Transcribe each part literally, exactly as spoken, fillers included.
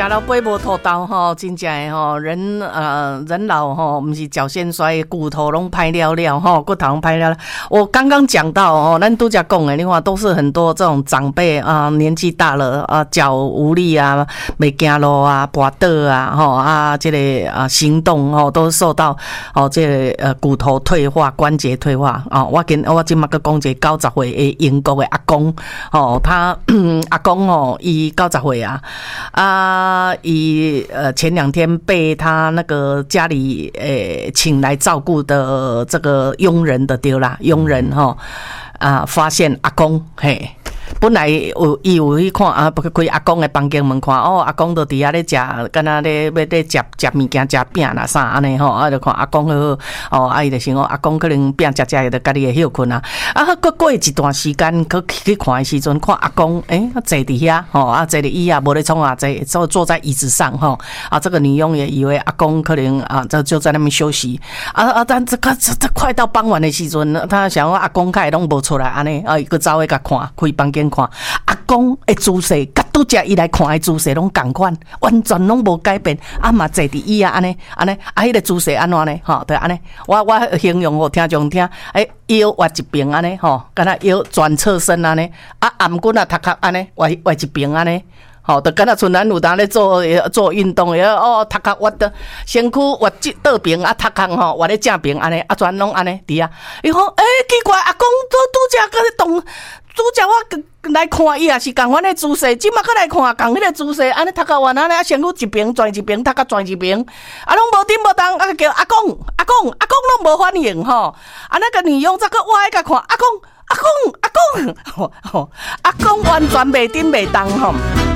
食到八无土豆吼，真正诶吼，人呃人老吼，不是脚先衰，骨头拢歹了了吼，骨头拢歹了了。我刚刚讲到哦，咱拄则讲诶，你看都是很多这种长辈啊、呃，年纪大了啊，脚无力啊，袂行路啊，跛倒啊，吼啊，这个啊行动吼都受到哦，这个呃骨头退化、关节退化啊、哦。我今我今麦个讲一个九十岁诶英国诶阿公哦，他阿公哦，伊九十岁啊。啊，以呃前两天被他那个家里诶、呃、请来照顾的这个佣人的对啦，佣人哈啊发现阿公嘿。本来有伊有去看啊，开阿公的房间门看哦，阿公都伫遐咧食，敢若咧要咧食食物件、食饼啦啥安尼吼，啊就看阿公好哦，啊伊就想讲阿公可能饼食食就家己会休困啊，啊过过一段时间去去看的时阵，看阿公诶坐伫遐吼，啊坐伫椅啊无咧创啊，坐坐坐在椅子上吼，啊这个女佣也以为阿公可能啊就就在那边休息，啊啊但这个这快到傍晚的时阵，他想讲阿公开拢无出来安尼，啊伊个走去甲看开房间。看阿公的姿势，甲拄则伊来看的姿势拢同款，完全拢无改变。啊嘛坐伫椅啊，安尼安尼，啊迄个姿势安怎呢？吼，对安尼。我我形容互听众听，诶，腰歪一边安尼，吼，敢若腰转侧身安尼，啊颔骨啊头壳安尼歪歪一边安尼。好，就敢若像咱有当咧做做运动诶，哦，头壳屈的，身躯屈倒边啊，头壳吼屈咧正边安尼，啊全拢安尼伫啊。伊讲，诶、欸，奇怪，阿公拄拄则个咧动，拄则我来看伊也是共款诶姿势，即马搁来看共迄个姿势，安尼头壳弯安尼，啊身躯一边转一边，头壳转一边，啊拢无顶无动，啊叫阿公阿公阿公拢无反应吼，啊那个女佣则搁歪甲看阿公。阿公，阿公，吼吼，阿公完全袂顶袂动吼，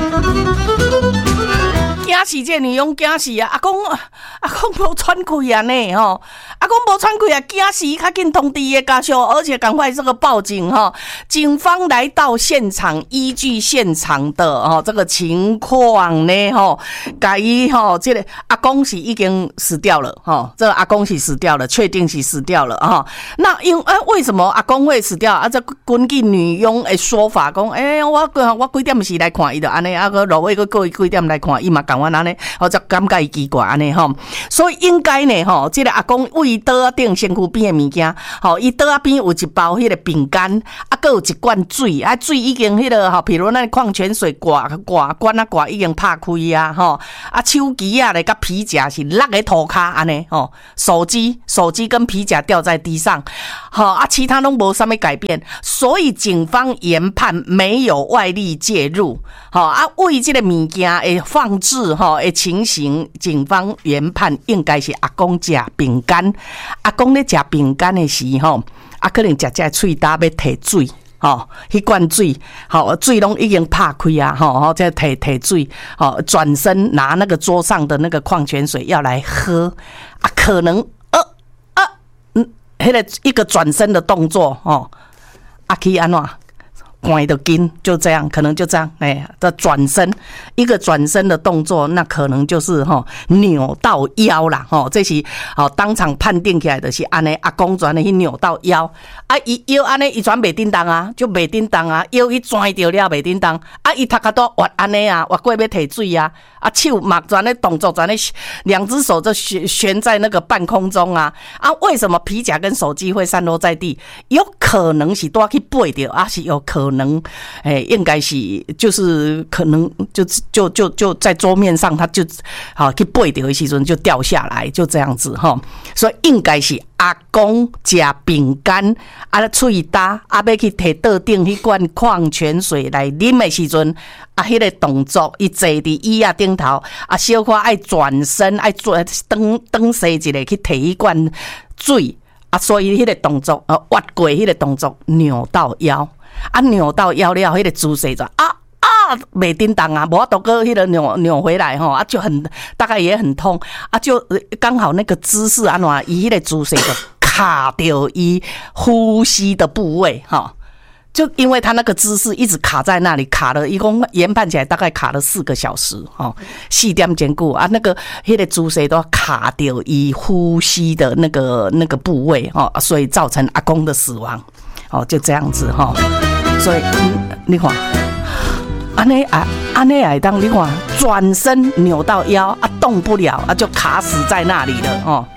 惊死这女佣，惊死啊！阿公，阿公无喘气啊呢吼，阿公无喘气啊，惊死！较紧通知伊的家属，而且赶快这个报警哈。警方来到现场，依据现场的哦这个情况呢吼，甲伊吼这个阿公是已经死掉了哈，这个阿公是死掉了，确定是死掉了哈。那因呃为什么阿公会死掉？啊，这根据女佣的说法讲，诶、欸，我我几点时来看伊的安尼，啊个落尾个过几点来看伊嘛，共阮安尼，我则感觉伊奇怪安尼吼。所以应该呢吼，这个阿公为桌仔顶身躯边的物件，吼，伊桌仔边有一包迄个饼干，啊，搁有一罐水，啊，水已经迄、那个吼，比如咱矿泉水挂挂罐啊挂已经拍开啊，吼，啊手机啊咧甲皮夹是落在涂骹安尼吼，手机手机跟皮夹掉在地上，好啊，其他拢无啥物改变。所以警方研判没有外力介入，好啊，为这个物件的放置哈的情形，警方研判应该是阿公吃饼干，阿公咧吃饼干的时候，啊可能食食喙焦要摕水。吼，迄罐水，吼水拢已经拍开啊，吼，吼再摕摕水，吼转身拿那个桌上的那个矿泉水要来喝，啊，可能呃啊，嗯，迄个一个转身的动作，吼。啊，去安怎？关的筋就这样，可能就这样，哎、欸，的转身，一个转身的动作，那可能就是哈扭到腰啦，哈，这是好当场判定起来的是安尼，阿公转的去扭到腰，啊，伊腰安尼伊转袂叮当啊，就袂叮当啊，腰伊转掉了袂叮当，啊，伊头壳都滑安尼啊，滑过要摕水啊，啊，手嘛转的动作转的，两只手就悬悬在那个半空中啊，啊，为什么皮夹跟手机会散落在地？有可能是多去背掉，啊，是有可能。可能，哎、欸，应该是就是可能就就就就在桌面上，他就好去背掉的时阵就掉下来，就这样子哈。所以应该是阿公吃饼干，啊，喙焦，啊，要去摕桌顶迄罐矿泉水来啉的时阵，啊，迄、那个动作，伊坐伫椅仔顶头，啊，小可爱转身，爱转转转西一个去摕迄罐水，啊，所以迄个动作，呃，滑过迄个动作扭到腰。啊，扭到腰了，迄、那个姿势就啊啊，袂叮当啊，无法度个迄个扭扭回来吼，啊就很大概也很痛啊，就刚好那个姿势安怎，伊迄个姿势就卡到伊呼吸的部位哈，就因为他那个姿势一直卡在那里，卡了一共研判起来大概卡了四个小时哈，四点钟久啊，那个迄个姿势都卡到伊呼吸的那个那个部位哈，所以造成阿公的死亡。哦，就这样子哈，所以、嗯、你看， 安尼啊，安尼也当你看，转身扭到腰啊，动不了啊，就卡死在那里了哦。